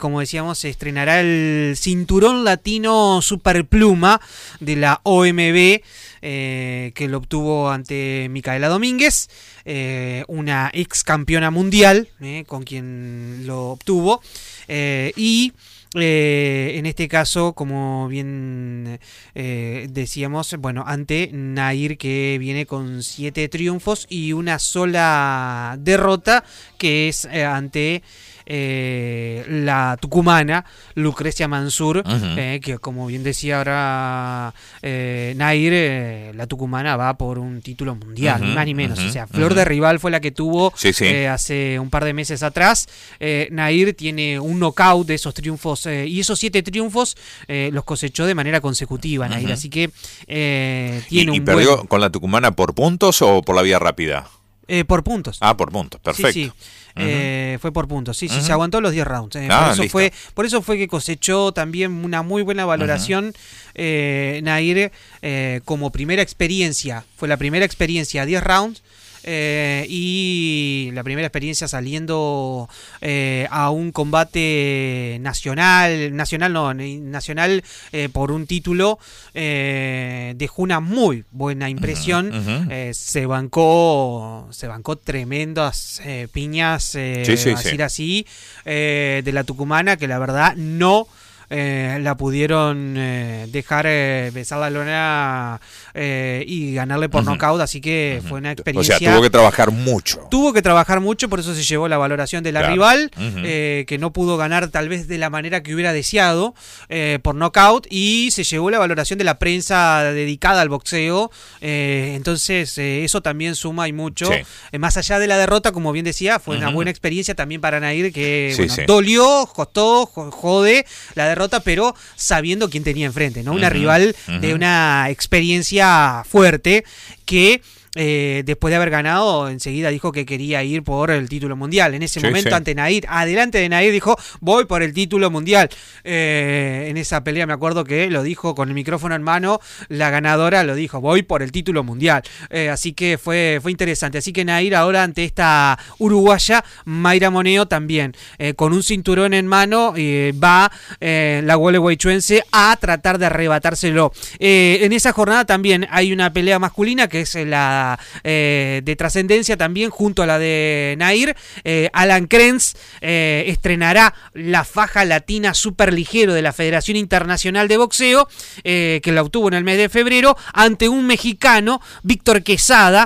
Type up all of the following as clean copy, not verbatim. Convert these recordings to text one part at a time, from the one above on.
como decíamos, se estrenará el cinturón latino superpluma de la OMB, que lo obtuvo ante Micaela Domínguez, una ex campeona mundial, con quien lo obtuvo, y en este caso, como bien decíamos, bueno, ante Nair, que viene con 7 triunfos y una sola derrota, que es ante la tucumana Lucrecia Mansur, que como bien decía ahora Nair, la tucumana va por un título mundial, ni más ni menos. O sea, flor de rival fue la que tuvo hace un par de meses atrás. Nair tiene un knockout de esos triunfos, y esos 7 triunfos los cosechó de manera consecutiva, Nair, así que tiene ¿Y perdió con la tucumana por puntos o por la vía rápida? Por puntos. Ah, por puntos, perfecto. Sí. Fue por puntos, sí, se aguantó los 10 rounds. Por eso fue que cosechó también una muy buena valoración Nair, como primera experiencia. Fue la primera experiencia, 10 rounds. Y la primera experiencia saliendo a un combate nacional por un título, dejó una muy buena impresión. Se bancó tremendas piñas, decir así, de la tucumana, que la verdad no la pudieron dejar besar la lona y ganarle por nocaut, así que fue una experiencia. O sea, tuvo que trabajar mucho. Por eso se llevó la valoración de la rival, que no pudo ganar tal vez de la manera que hubiera deseado por nocaut, y se llevó la valoración de la prensa dedicada al boxeo. Entonces eso también suma y mucho. Más allá de la derrota, como bien decía, fue una buena experiencia también para Nair, que dolió, costó, jode la derrota, pero sabiendo quién tenía enfrente, ¿no? Una rival de una experiencia fuerte, que después de haber ganado, enseguida dijo que quería ir por el título mundial. En ese momento, ante Nair, adelante de Nair, dijo: voy por el título mundial. En esa pelea me acuerdo que lo dijo con el micrófono en mano, la ganadora lo dijo: voy por el título mundial. Así que fue interesante. Así que Nair ahora, ante esta uruguaya, Mayra Moneo, también con un cinturón en mano, va la gualeguaychuense a tratar de arrebatárselo. En esa jornada también hay una pelea masculina, que es la de trascendencia también, junto a la de Nair. Alan Krenz estrenará la faja latina superligero de la Federación Internacional de Boxeo, que la obtuvo en el mes de febrero, ante un mexicano, Víctor Quesada,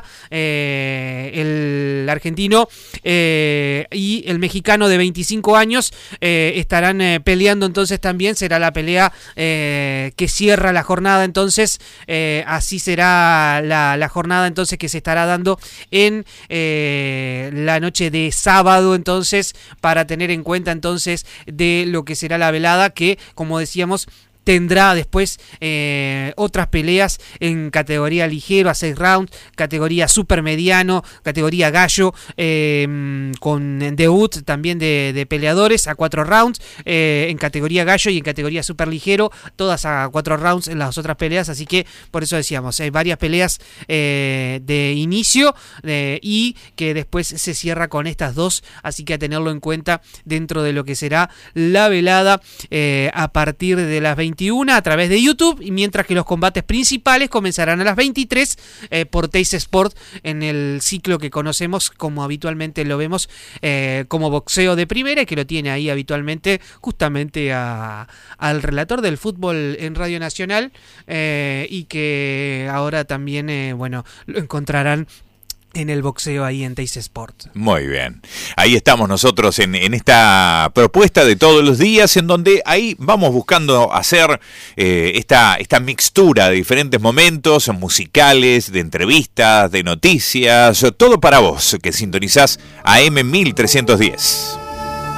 el argentino y el mexicano de 25 años estarán peleando. Entonces también será la pelea que cierra la jornada. Entonces así será la jornada entonces que se estará dando en la noche de sábado, entonces, para tener en cuenta entonces de lo que será la velada, que, como decíamos, tendrá después otras peleas en categoría ligero a 6 rounds, categoría supermediano, categoría gallo, con debut también de peleadores a 4 rounds, en categoría gallo y en categoría superligero, todas a 4 rounds en las otras peleas. Así que por eso decíamos, hay varias peleas de inicio y que después se cierra con estas dos, así que a tenerlo en cuenta dentro de lo que será la velada a partir de las 20 a través de YouTube, y mientras que los combates principales comenzarán a las 23 por Teis Sport, en el ciclo que conocemos como habitualmente lo vemos como boxeo de primera, y que lo tiene ahí habitualmente justamente al relator del fútbol en Radio Nacional, y que ahora también lo encontrarán en el boxeo ahí en Teis Sport. Muy bien. Ahí estamos nosotros en esta propuesta de todos los días, en donde ahí vamos buscando hacer esta mixtura de diferentes momentos musicales, de entrevistas, de noticias, todo para vos que sintonizás AM 1310.